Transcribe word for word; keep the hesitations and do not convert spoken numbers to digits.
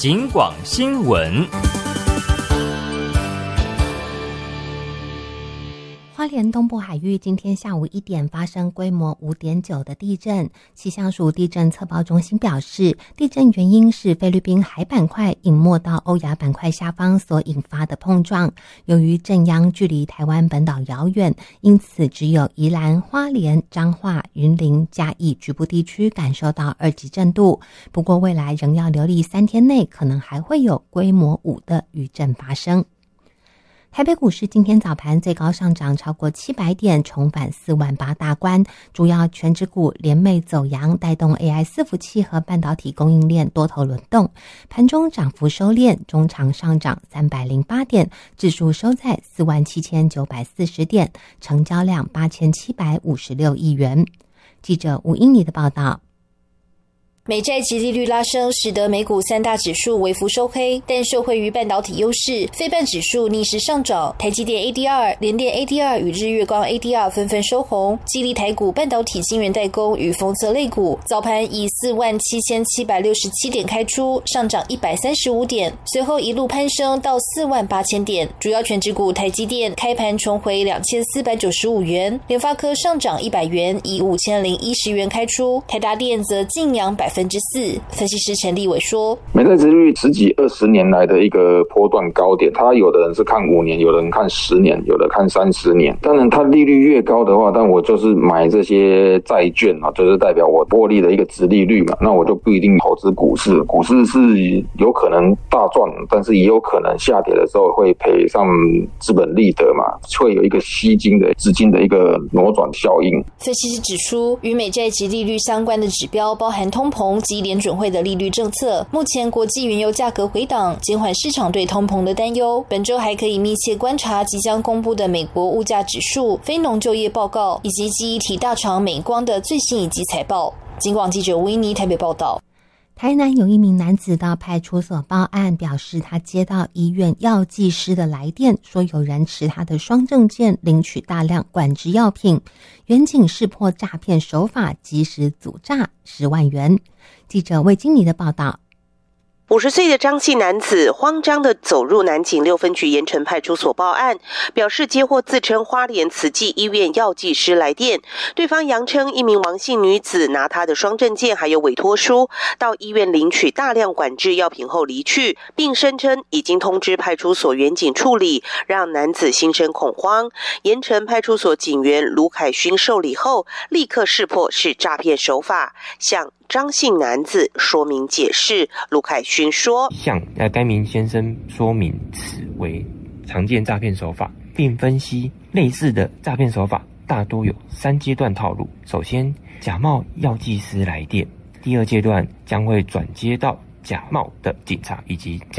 警广新闻。 花莲东部海域今天下午一点发生规模 五点九 的地震，气象署地震测报中心表示，地震原因是菲律宾海板块隐没到欧亚板块下方所引发的碰撞。由于震央距离台湾本岛遥远，因此只有宜兰、花莲、彰化、云林、嘉义局部地区感受到二级震度。不过未来仍要留意三天内可能还会有规模五的余震发生。台北股市今天早盘最高上涨超过七百点，重返四万八大关，主要权值股联袂走阳，带动 A I 伺服器和半导体供应链多头轮动。盘中涨幅收敛，中场上涨三百零八点，指数收在四万七千九百四十点，成交量八千七百五十六亿元。记者吴英妮的报道。 美债及利率拉升，使得美股三大指数微幅收黑，但受惠于半导体优势，费半指数逆势上涨。台积电 A D R、联电 A D R 与日月光 A D R 纷纷收红，激励台股半导体晶圆代工与封测类股。早盘以四万七千七百六十七点开出，上涨一百三十五点，随后一路攀升到四万八千点。主要权值股台积电开盘重回两千四百九十五元，联发科上涨一百元，以五千零一十元开出。台达电则净扬百分之四。分析师陈立伟说， 美债殖利率十几二十年来的一个波段高点，他有的人是看五年，有的人看十年，有的看三十年。当然它利率越高的话，但我就是买这些债券啊，就是代表我获利的一个殖利率嘛，那我就不一定投资股市。股市是有可能大赚，但是也有可能下跌的时候会赔上资本利得嘛，会有一个吸金的资金的一个挪转效应。 分析师指出，与美债及利率相关的指标包含通膨及联准会的利率政策。目前国际原油价格回档，减缓市场对通膨的担忧。本周还可以密切观察即将公布的美国物价指数、非农就业报告以及记忆体大厂美光的最新一季财报。警广记者吴依妮台北报道。 台南有一名男子到派出所报案，表示他接到医院药剂师的来电，说有人持他的双证件领取大量管制药品。员警识破诈骗手法，及时阻诈十万元。记者魏经理的报道。 五十岁的张姓男子慌张地走入南警六分局盐城派出所报案，表示接获自称花莲慈济医院药剂师来电，对方扬称一名王姓女子拿他的双证件还有委托书到医院领取大量管制药品后离去，并声称已经通知派出所员警处理，让男子心生恐慌。盐城派出所警员卢凯勋受理后，立刻识破是诈骗手法，向张姓男子说明解释。卢凯勋说， 向该名先生说明此为常见诈骗手法，并分析类似的诈骗手法大多有三阶段套路。首先，假冒药剂师来电；第二阶段将会转接到假冒的警察以及